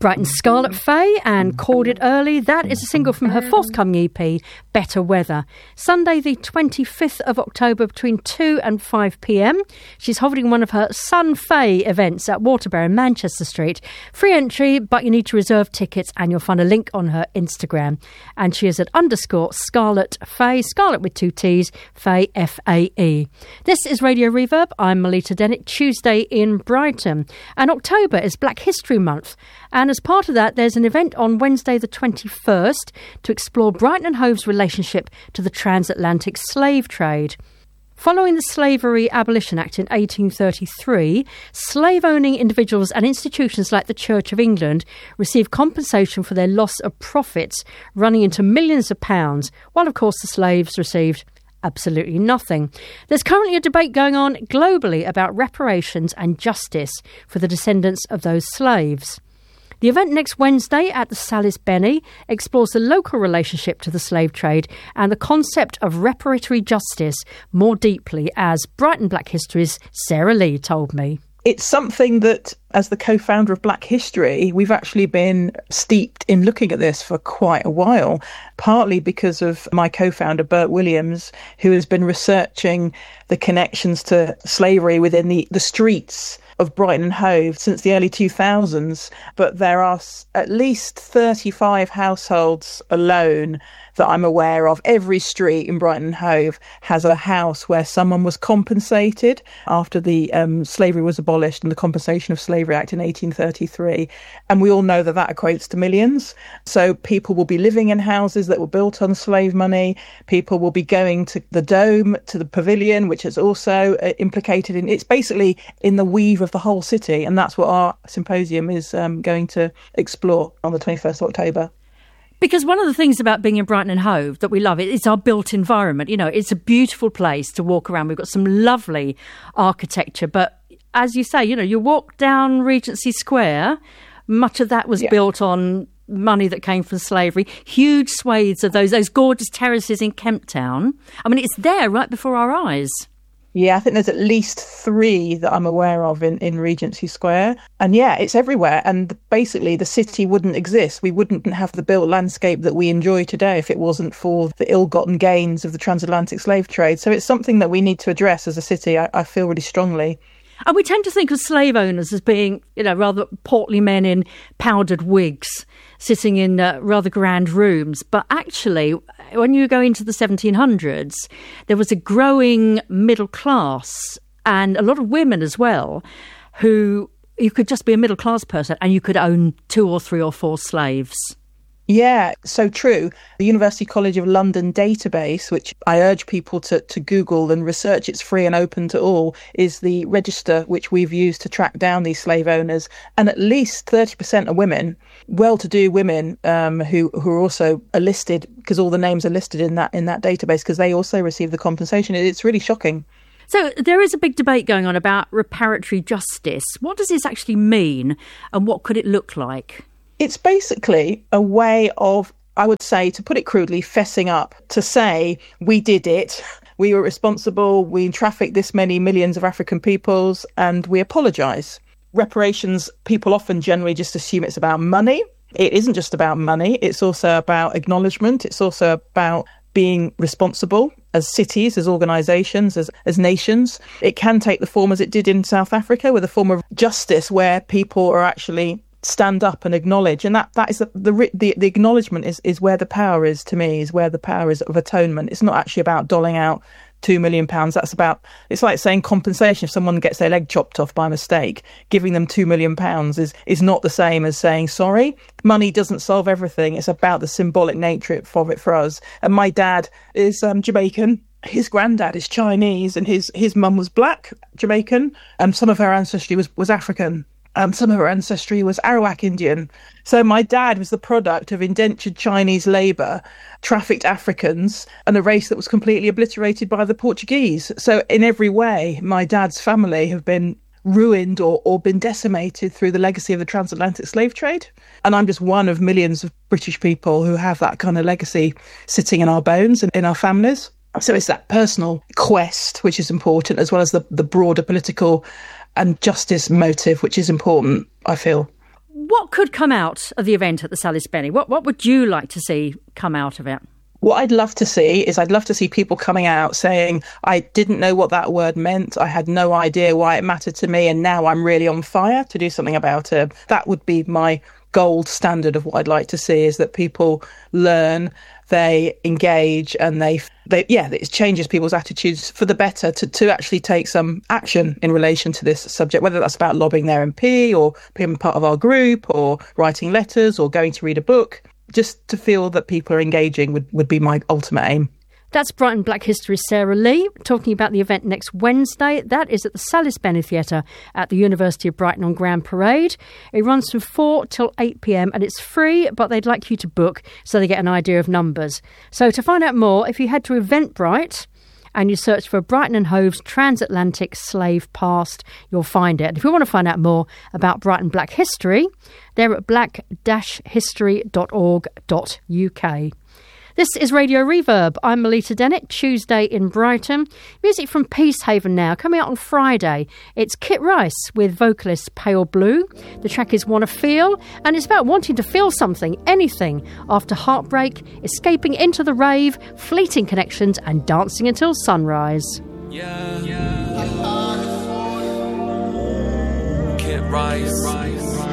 Brighton's Scarlet Fay and Called It Early. That is a single from her forthcoming EP, Better Weather. Sunday the 25th of October between 2 and 5 p.m. She's holding one of her Sun Fay events at Waterbury in Manchester Street. Free entry, but you need to reserve tickets, and you'll find a link on her Instagram. And she is at _Scarlet Fay, Scarlet with 2 T's, Fay, F-A-E. This is Radio Reverb. I'm Melita Dennett. Tuesday in Brighton. And October is Black History Month. And as part of that, there's an event on Wednesday the 21st to explore Brighton and Hove's relationship to the transatlantic slave trade. Following the Slavery Abolition Act in 1833, slave-owning individuals and institutions like the Church of England received compensation for their loss of profits, running into millions of pounds, while of course the slaves received absolutely nothing. There's currently a debate going on globally about reparations and justice for the descendants of those slaves. The event next Wednesday at the Salis Benny explores the local relationship to the slave trade and the concept of reparatory justice more deeply, as Brighton Black History's Sarah Lee told me. It's something that, as the co-founder of Black History, we've actually been steeped in looking at this for quite a while, partly because of my co-founder, Bert Williams, who has been researching the connections to slavery within the streets of Brighton and Hove since the early 2000s. But there are at least 35 households alone that I'm aware of. Every street in Brighton and Hove has a house where someone was compensated after the slavery was abolished and the Compensation of Slavery Act in 1833. And we all know that equates to millions. So people will be living in houses that were built on slave money. People will be going to the Dome, to the Pavilion, which is also implicated in, it's basically in the weave of the whole city. And that's what our symposium is going to explore on the 21st of October. Because one of the things about being in Brighton and Hove that we love, it's our built environment. You know, it's a beautiful place to walk around. We've got some lovely architecture. But as you say, you know, you walk down Regency Square, much of that was built on money that came from slavery. Huge swathes of those gorgeous terraces in Kemp Town. I mean, it's there right before our eyes. Yeah, I think there's at least 3 that I'm aware of in Regency Square. And yeah, it's everywhere. And basically the city wouldn't exist. We wouldn't have the built landscape that we enjoy today if it wasn't for the ill-gotten gains of the transatlantic slave trade. So it's something that we need to address as a city, I feel really strongly. And we tend to think of slave owners as being, you know, rather portly men in powdered wigs sitting in rather grand rooms. But actually, when you go into the 1700s, there was a growing middle class and a lot of women as well, who you could just be a middle class person and you could own 2 or 3 or 4 slaves. Yeah, so true. The University College of London database, which I urge people to Google and research, it's free and open to all, is the register which we've used to track down these slave owners. And at least 30% are women, well-to-do women who are also listed, because all the names are listed in that database, because they also receive the compensation. It's really shocking. So there is a big debate going on about reparatory justice. What does this actually mean and what could it look like? It's basically a way of, I would say, to put it crudely, fessing up, to say we did it, we were responsible, we trafficked this many millions of African peoples, and we apologise. Reparations, people often generally just assume it's about money. It isn't just about money. It's also about acknowledgement. It's also about being responsible as cities, as organisations, as nations. It can take the form as it did in South Africa, with a form of justice where people are actually stand up and acknowledge, and that is the acknowledgement is where the power is, to me, is where the power is of atonement. It's not actually about doling out £2 million. It's like saying compensation. If someone gets their leg chopped off by mistake, giving them £2 million is not the same as saying sorry. Money doesn't solve everything. It's about the symbolic nature of it for us. And my dad is Jamaican. His granddad is Chinese, and his mum was black Jamaican, and some of her ancestry was African. Some of her ancestry was Arawak Indian. So my dad was the product of indentured Chinese labour, trafficked Africans, and a race that was completely obliterated by the Portuguese. So in every way, my dad's family have been ruined or been decimated through the legacy of the transatlantic slave trade. And I'm just one of millions of British people who have that kind of legacy sitting in our bones and in our families. So it's that personal quest, which is important, as well as the broader political and justice motive, which is important, I feel. what could come out of the event at the Sally Spenny? What would you like to see come out of it? What I'd love to see people coming out saying, I didn't know what that word meant. I had no idea why it mattered to me. And now I'm really on fire to do something about it. That would be my gold standard of what I'd like to see, is that people learn, they engage, and it changes people's attitudes for the better to actually take some action in relation to this subject, whether that's about lobbying their MP or being part of our group or writing letters or going to read a book. Just to feel that people are engaging would be my ultimate aim. That's Brighton Black History's Sarah Lee talking about the event next Wednesday. That is at the Sally Spenny Theatre at the University of Brighton on Grand Parade. It runs from 4 till 8 p.m. and it's free, but they'd like you to book so they get an idea of numbers. So to find out more, if you head to Eventbrite and you search for Brighton and Hove's Transatlantic Slave Past, you'll find it. And if you want to find out more about Brighton Black History, they're at black-history.org.uk. This is Radio Reverb. I'm Melita Dennett, Tuesday in Brighton. Music from Peacehaven now, coming out on Friday. It's Kit Rice with vocalist Pale Blue. The track is Wanna Feel, and it's about wanting to feel something, anything, after heartbreak, escaping into the rave, fleeting connections, and dancing until sunrise. Kit Rice.